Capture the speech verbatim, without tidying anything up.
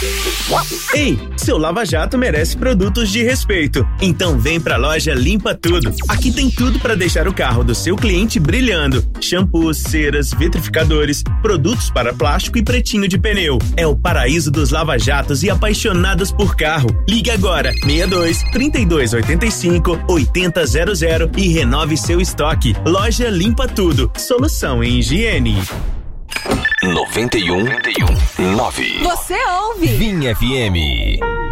Ei, seu lava-jato merece produtos de respeito. Então vem pra loja Limpa Tudo. Aqui tem tudo para deixar o carro do seu cliente brilhando. Shampoos, ceras, vitrificadores, produtos para plástico e pretinho de pneu. É o paraíso dos lava-jatos e apaixonados por carro. Ligue agora, seis dois, trinta e dois, oitenta e cinco, oitenta zero zero e renove seu estoque. Loja Limpa Tudo. Solução em higiene. noventa e um, nove. Você ouve Vinha F M.